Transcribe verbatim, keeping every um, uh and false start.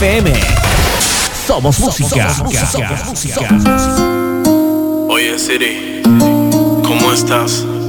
F M. Somos música. Somos música. Oye Siri, ¿cómo estás?